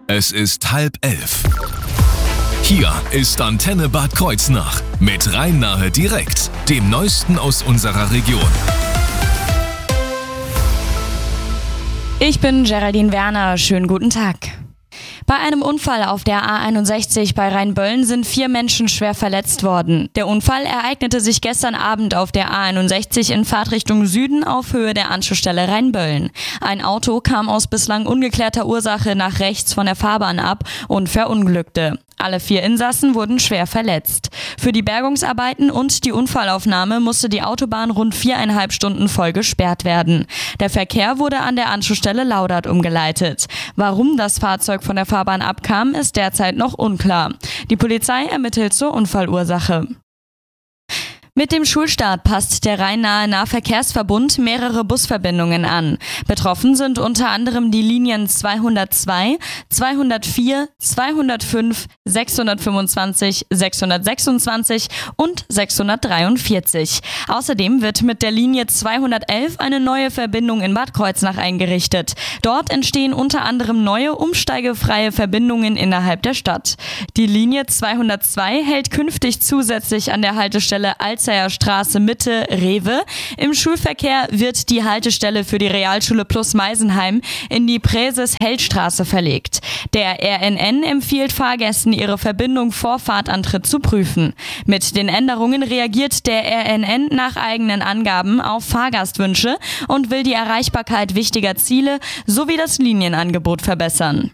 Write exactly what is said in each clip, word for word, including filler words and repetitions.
Es ist halb elf. Hier ist Antenne Bad Kreuznach mit Rhein-Nahe direkt, dem Neuesten aus unserer Region. Ich bin Geraldine Werner, schönen guten Tag. Bei einem Unfall auf der A einundsechzig bei Rheinböllen sind vier Menschen schwer verletzt worden. Der Unfall ereignete sich gestern Abend auf der A einundsechzig in Fahrtrichtung Süden auf Höhe der Anschlussstelle Rheinböllen. Ein Auto kam aus bislang ungeklärter Ursache nach rechts von der Fahrbahn ab und verunglückte. Alle vier Insassen wurden schwer verletzt. Für die Bergungsarbeiten und die Unfallaufnahme musste die Autobahn rund viereinhalb Stunden voll gesperrt werden. Der Verkehr wurde an der Anschlussstelle Laudert umgeleitet. Warum das Fahrzeug von der Fahrbahn abkam, ist derzeit noch unklar. Die Polizei ermittelt zur Unfallursache. Mit dem Schulstart passt der Rhein-Nahe Nahverkehrsverbund mehrere Busverbindungen an. Betroffen sind unter anderem die Linien zweihundertzwei, zweihundertvier, zweihundertfünf, sechshundertfünfundzwanzig, sechshundertsechsundzwanzig und sechshundertdreiundvierzig. Außerdem wird mit der Linie zweihundertelf eine neue Verbindung in Bad Kreuznach eingerichtet. Dort entstehen unter anderem neue umsteigefreie Verbindungen innerhalb der Stadt. Die Linie zweihundertzwei hält künftig zusätzlich an der Haltestelle Alzeyer Straße Mitte Rewe. Im Schulverkehr wird die Haltestelle für die Realschule Plus Meisenheim in die Präses-Held-Straße verlegt. Der R N N empfiehlt Fahrgästen, ihre Verbindung vor Fahrtantritt zu prüfen. Mit den Änderungen reagiert der R N N nach eigenen Angaben auf Fahrgastwünsche und will die Erreichbarkeit wichtiger Ziele sowie das Linienangebot verbessern.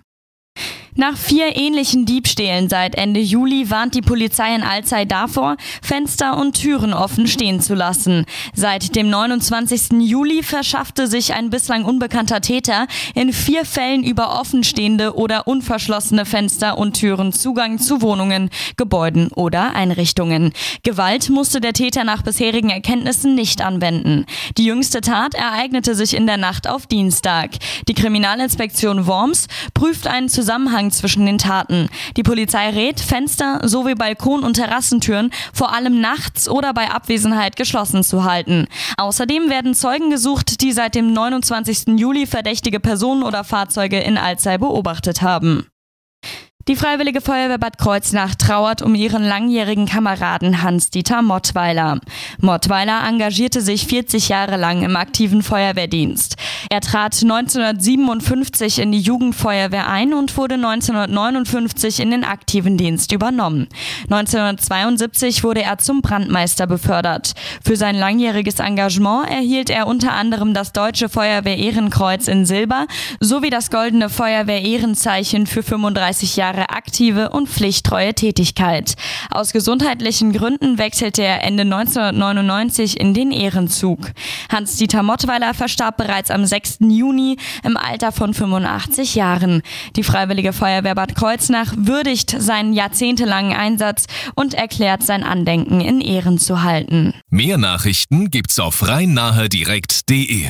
Nach vier ähnlichen Diebstählen seit Ende Juli warnt die Polizei in Alzey davor, Fenster und Türen offen stehen zu lassen. Seit dem neunundzwanzigsten Juli verschaffte sich ein bislang unbekannter Täter in vier Fällen über offenstehende oder unverschlossene Fenster und Türen Zugang zu Wohnungen, Gebäuden oder Einrichtungen. Gewalt musste der Täter nach bisherigen Erkenntnissen nicht anwenden. Die jüngste Tat ereignete sich in der Nacht auf Dienstag. Die Kriminalinspektion Worms prüft einen Zusammenhang zwischen den Taten. Die Polizei rät, Fenster sowie Balkon- und Terrassentüren vor allem nachts oder bei Abwesenheit geschlossen zu halten. Außerdem werden Zeugen gesucht, die seit dem neunundzwanzigsten Juli verdächtige Personen oder Fahrzeuge in Alzey beobachtet haben. Die Freiwillige Feuerwehr Bad Kreuznach trauert um ihren langjährigen Kameraden Hans-Dieter Mottweiler. Mottweiler engagierte sich vierzig Jahre lang im aktiven Feuerwehrdienst. Er trat neunzehnhundertsiebenundfünfzig in die Jugendfeuerwehr ein und wurde neunzehnhundertneunundfünfzig in den aktiven Dienst übernommen. neunzehnhundertzweiundsiebzig wurde er zum Brandmeister befördert. Für sein langjähriges Engagement erhielt er unter anderem das Deutsche Feuerwehr-Ehrenkreuz in Silber sowie das Goldene Feuerwehr-Ehrenzeichen für fünfunddreißig Jahre aktive und pflichttreue Tätigkeit. Aus gesundheitlichen Gründen wechselte er Ende neunzehnhundertneunundneunzig in den Ehrenzug. Hans-Dieter Mottweiler verstarb bereits am sechsten Juni im Alter von fünfundachtzig Jahren. Die Freiwillige Feuerwehr Bad Kreuznach würdigt seinen jahrzehntelangen Einsatz und erklärt, sein Andenken in Ehren zu halten. Mehr Nachrichten gibt's auf rhein-nahe direkt punkt de.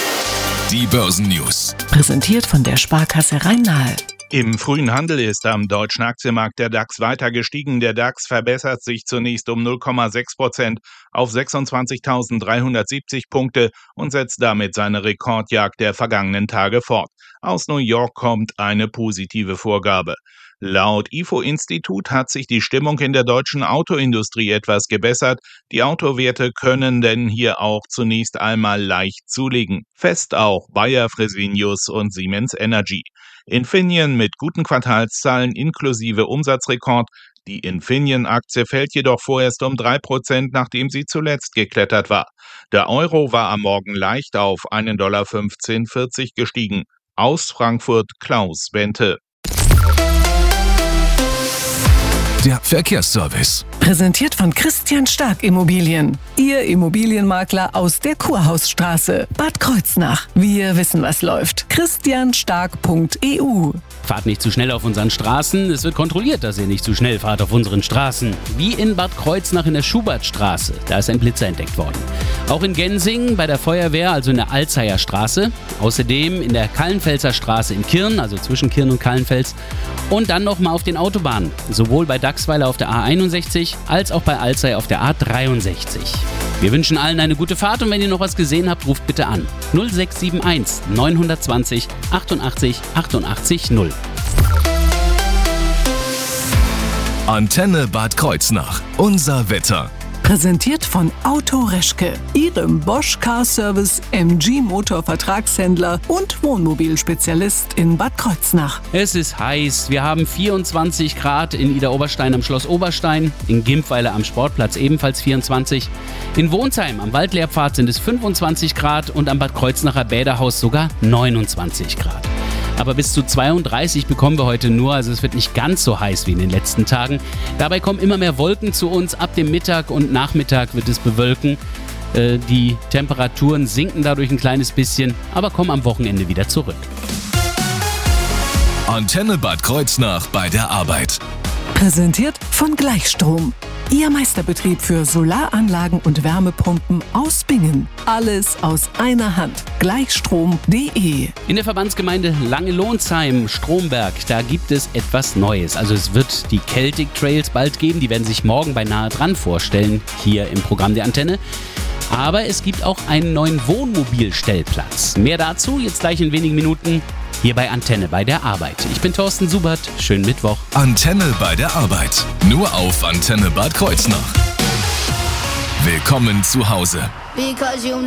Die Börsennews. Präsentiert von der Sparkasse Rhein-Nahe. Im frühen Handel ist am deutschen Aktienmarkt der DAX weiter gestiegen. Der DAX verbessert sich zunächst um null Komma sechs Prozent auf sechsundzwanzigtausenddreihundertsiebzig Punkte und setzt damit seine Rekordjagd der vergangenen Tage fort. Aus New York kommt eine positive Vorgabe. Laut I F O-Institut hat sich die Stimmung in der deutschen Autoindustrie etwas gebessert. Die Autowerte können denn hier auch zunächst einmal leicht zulegen. Fest auch Bayer, Fresenius und Siemens Energy. Infineon mit guten Quartalszahlen inklusive Umsatzrekord. Die Infineon-Aktie fällt jedoch vorerst um drei Prozent, nachdem sie zuletzt geklettert war. Der Euro war am Morgen leicht auf einen Dollar fünfzehn vierzig gestiegen. Aus Frankfurt Klaus Bente. Der Verkehrsservice. Präsentiert von Christian Stark Immobilien. Ihr Immobilienmakler aus der Kurhausstraße, Bad Kreuznach. Wir wissen, was läuft. christian stark punkt e u. Fahrt nicht zu schnell auf unseren Straßen. Es wird kontrolliert, dass ihr nicht zu schnell fahrt auf unseren Straßen. Wie in Bad Kreuznach in der Schubertstraße. Da ist ein Blitzer entdeckt worden. Auch in Gensingen bei der Feuerwehr, also in der Alzeyer Straße. Außerdem in der Kallenfelser Straße in Kirn, also zwischen Kirn und Kallenfels. Und dann nochmal auf den Autobahnen. Sowohl bei Dachsweiler auf der A einundsechzig als auch bei Alzey auf der A dreiundsechzig. Wir wünschen allen eine gute Fahrt und wenn ihr noch was gesehen habt, ruft bitte an. null sechs sieben eins neun zwei null achtundachtzig achtundachtzig null. Antenne Bad Kreuznach. Unser Wetter. Präsentiert von Auto Reschke, Ihrem Bosch Car Service M G Motor Vertragshändler und Wohnmobilspezialist in Bad Kreuznach. Es ist heiß. Wir haben vierundzwanzig Grad in Idar-Oberstein am Schloss Oberstein, in Gimpweiler am Sportplatz ebenfalls vierundzwanzig. In Wohnsheim am Waldlehrpfad sind es fünfundzwanzig Grad und am Bad Kreuznacher Bäderhaus sogar neunundzwanzig Grad. Aber bis zu zweiunddreißig bekommen wir heute nur, also es wird nicht ganz so heiß wie in den letzten Tagen. Dabei kommen immer mehr Wolken zu uns. Ab dem Mittag und Nachmittag wird es bewölken. Äh, die Temperaturen sinken dadurch ein kleines bisschen, aber kommen am Wochenende wieder zurück. Antenne Bad Kreuznach bei der Arbeit. Präsentiert von Gleichstrom. Ihr Meisterbetrieb für Solaranlagen und Wärmepumpen aus Bingen. Alles aus einer Hand. Gleichstrom punkt de. In der Verbandsgemeinde Langelohnsheim-Stromberg, da gibt es etwas Neues. Also es wird die Celtic Trails bald geben. Die werden sich morgen bei Nahe dran vorstellen, hier im Programm der Antenne. Aber es gibt auch einen neuen Wohnmobilstellplatz. Mehr dazu jetzt gleich in wenigen Minuten hier bei Antenne bei der Arbeit. Ich bin Thorsten Subert. Schönen Mittwoch. Antenne bei der Arbeit. Nur auf Antenne Bad Kreuznach. Willkommen zu Hause. Because you